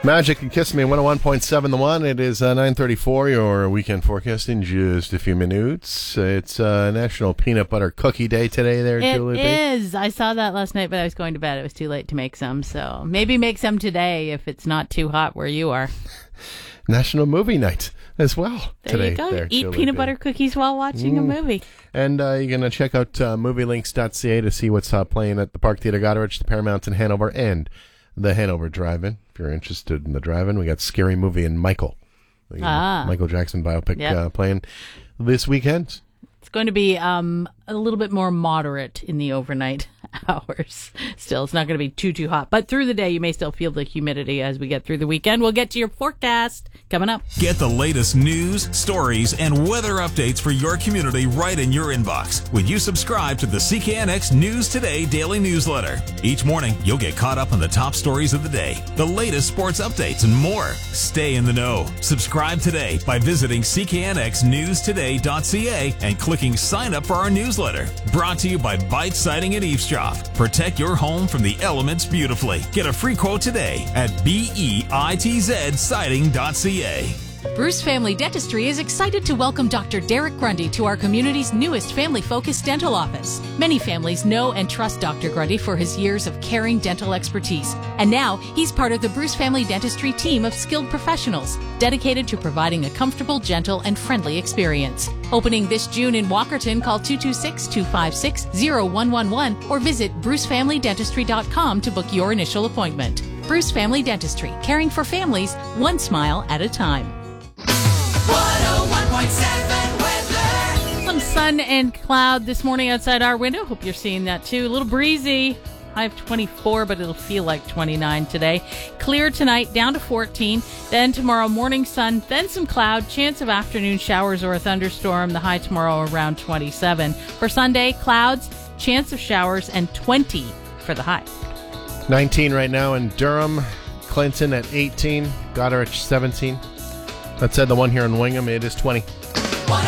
Magic and Kiss Me, 101.7 The One. It is 9:34, your weekend forecast in just a few minutes. It's National Peanut Butter Cookie Day today there, Julie. It is. I saw that last night, but I was going to bed. It was too late to make some, so maybe make some today if it's not too hot where you are. National Movie Night as well there today. You go. Eat peanut butter cookies while watching a movie. And you're going to check out movielinks.ca to see what's playing at the Park Theatre Goderich, the Paramount in Hanover, and the Hanover Drive-In. If you're interested in the drive-in, we got Scary Movie and Michael. The Michael Jackson biopic playing this weekend. It's going to be a little bit more moderate in the overnight hours. Still, it's not going to be too hot. But through the day, you may still feel the humidity as we get through the weekend. We'll get to your forecast coming up. Get the latest news, stories, and weather updates for your community right in your inbox when you subscribe to the CKNX News Today daily newsletter. Each morning, you'll get caught up on the top stories of the day, the latest sports updates, and more. Stay in the know. Subscribe today by visiting cknxnewstoday.ca and clicking sign up for our newsletter. Brought to you by Bite Siding and Eavesdrop. Protect your home from the elements beautifully. Get a free quote today at beitzsiding.ca. Bruce Family Dentistry is excited to welcome Dr. Derek Grundy to our community's newest family-focused dental office. Many families know and trust Dr. Grundy for his years of caring dental expertise. And now, he's part of the Bruce Family Dentistry team of skilled professionals dedicated to providing a comfortable, gentle, and friendly experience. Opening this June in Walkerton, call 226-256-0111 or visit brucefamilydentistry.com to book your initial appointment. Bruce Family Dentistry, caring for families one smile at a time. 101.7 weather. Some sun and cloud this morning outside our window. Hope you're seeing that too. A little breezy. High of 24, but it'll feel like 29 today. Clear tonight, down to 14. Then tomorrow, morning sun, then some cloud. Chance of afternoon showers or a thunderstorm. The high tomorrow around 27. For Sunday, clouds, chance of showers, and 20 for the high. 19 right now in Durham. Clinton at 18. Goderich 17. That said, the one here in Wingham, it is 20.